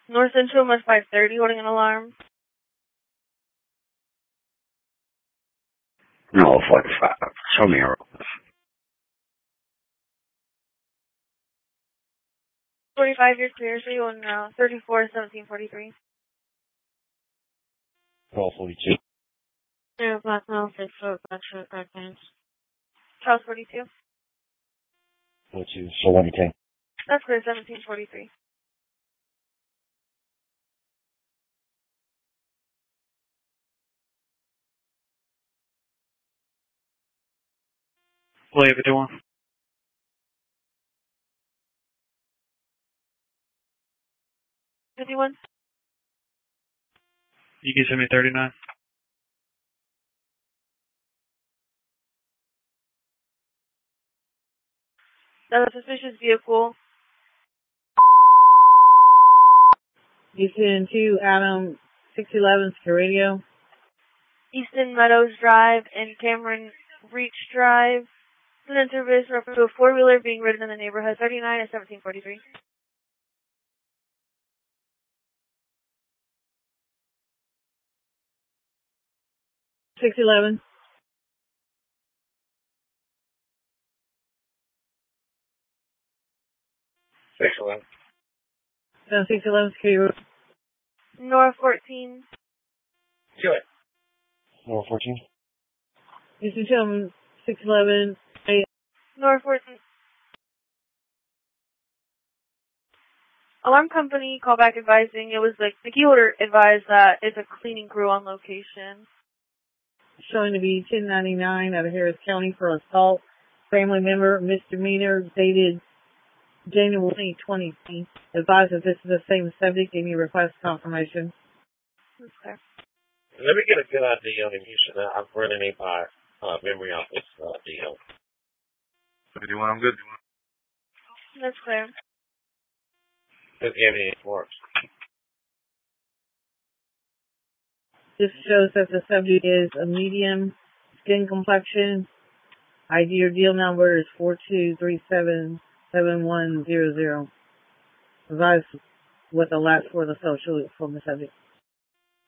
North Central, West 530, holding an alarm. No, 45. Show me her. 45, you're clear. So you on 34, 1743. 1242. Zero Black Mile, 6 foot, Black Shirt, Black Pants. Charles 42. 42. So let me take. That's clear, 1743. Will you have a door? Anyone? You can send me 39. That's a suspicious vehicle. Houston 2, Adam 611, Secure Radio. Easton Meadows Drive and Cameron Reach Drive. Student service referred to a four-wheeler being ridden in the neighborhood. 39 and 1743. Six 11. Excellent. 611, Secure Radio. North 14. Do it. North 14. Houston 2, 611, North 14. Alarm company callback advising it was like the key holder advised that it's a cleaning crew on location. showing to be 1099 out of Harris County for assault. Family member, misdemeanor, dated January 2020. Advised that this is the same subject. Any request confirmation? Okay. Let me get a good idea on Houston. I'm running it by memory off this deal. 51, I'm good. That's clear. Doesn't give me any works. This shows that the subject is a medium skin complexion. ID or deal number is 42377100. Advise what the last for the social from the subject.